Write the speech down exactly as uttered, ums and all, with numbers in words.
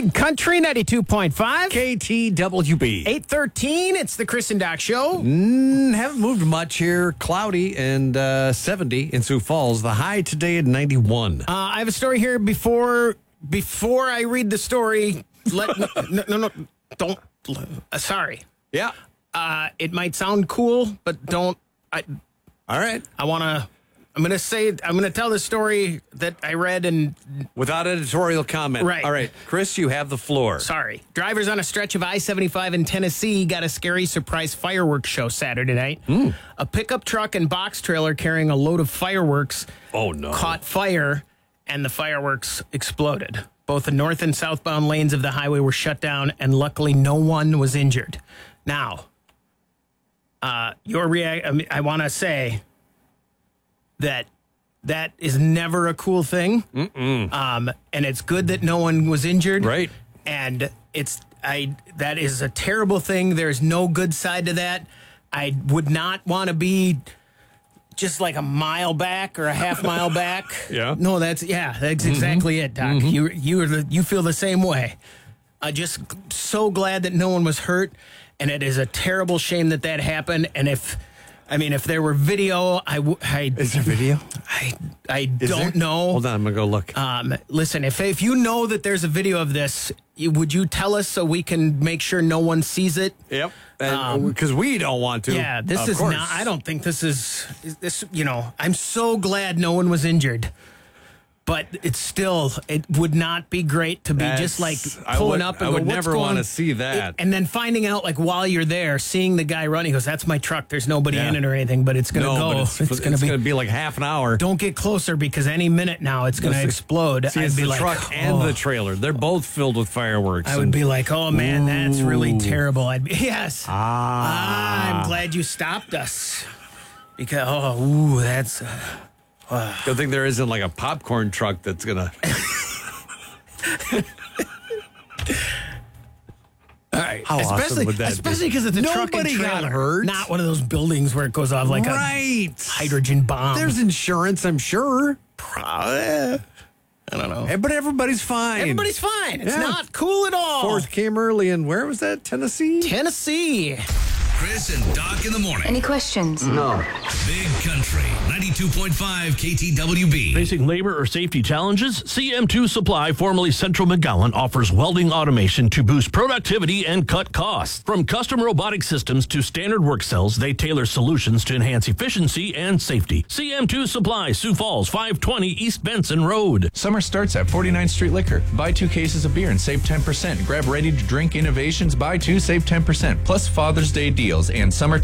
Big Country ninety-two point five. K T W B. eight thirteen, it's the Chris and Doc Show. Mm, haven't moved much here. Cloudy and uh, seventy in Sioux Falls. The high today at ninety-one. Uh, I have a story here before before I read the story. Let no, no, no, don't. Uh, sorry. Yeah. Uh, it might sound cool, but don't. I, All right. I want to. I'm going to say. I'm going to tell the story that I read and. Without editorial comment. Right. All right. Chris, you have the floor. Sorry. Drivers on a stretch of I seventy-five in Tennessee got a scary surprise fireworks show Saturday night. Mm. A pickup truck and box trailer carrying a load of fireworks Oh, no. caught fire, and the fireworks exploded. Both the north and southbound lanes of the highway were shut down, and luckily no one was injured. Now, uh, your react. I, mean, I want to say that that is never a cool thing. Mm-mm. Um, and it's good that no one was injured. Right. And it's I that is a terrible thing. There's no good side to that. I would not want to be just like a mile back or a half mile back. Yeah. No, that's yeah, that's exactly it, Doc. Mm-hmm. You you are the, you feel the same way. I just so glad that no one was hurt, and it is a terrible shame that that happened. And if I mean, if there were video, I, w- I Is there video? I I Is don't there? know. Hold on. I'm going to go look. Um, listen, if if you know that there's a video of this, you, would you tell us so we can make sure no one sees it? Yep. Because um, we don't want to. Yeah, this of is course. not. I don't think this is this. You know, I'm so glad no one was injured. But it's still, it would not be great to be That's, just like I pulling would, up and I go, would what's never going want to see that. It, and then finding out, like, while you're there, seeing the guy running, he goes, that's my truck. There's nobody Yeah. in it or anything, but it's going to no, go. but it's, it's going to be, gonna be like half an hour. don't get closer because any minute now it's going to Yes, explode. See, I'd it's be the like, truck and oh. the trailer. They're both filled with fireworks. I would and- be like, oh man, that's really Ooh. terrible. I'd be, yes. Ah. I'm glad you stopped us. Because, oh, ooh, that's. Uh, Good thing there isn't like a popcorn truck that's going to. all right. How awesome especially, would that be? Especially because it's a truck and Nobody got trailer. hurt. Not one of those buildings where it goes off like right. a hydrogen bomb. There's insurance, I'm sure. I don't know. Eh, But everybody's fine. Everybody's fine. It's Yeah. not cool at all. Fourth came early, and where was that? Tennessee? Tennessee. Chris and Doc in the morning. Any questions? No. Big Country ninety-two point five K T W B. Facing labor or safety challenges? C M two Supply, formerly Central McGowan, offers welding automation to boost productivity and cut costs. From custom robotic systems to standard work cells, they tailor solutions to enhance efficiency and safety. C M two Supply, Sioux Falls, five twenty East Benson Road. Summer starts at forty-ninth Street Liquor. Buy two cases of beer and save ten percent. Grab ready-to-drink innovations. Buy two, save ten percent. Plus Father's Day deals and summer